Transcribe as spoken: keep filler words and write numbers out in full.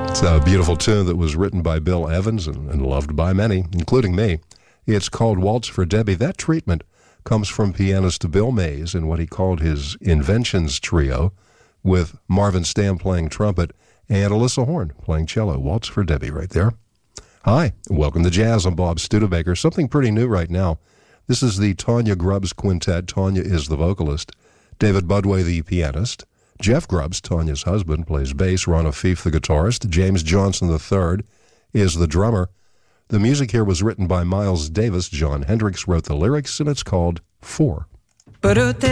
It's a beautiful tune that was written by Bill Evans and, and loved by many, including me. It's called Waltz for Debbie. That treatment comes from pianist Bill Mays and what he called his Inventions Trio, with Marvin Stamm playing trumpet and Alyssa Horn playing cello. Waltz for Debbie right there. Hi, welcome to Jazz. I'm Bob Studebaker. Something pretty new right now. This is the Tanya Grubbs Quintet. Tanya is the vocalist. David Budway, the pianist. Jeff Grubbs, Tanya's husband, plays bass. Ron O'Keefe, the guitarist. James Johnson the third is the drummer. The music here was written by Miles Davis. John Hendricks wrote the lyrics, and it's called Four.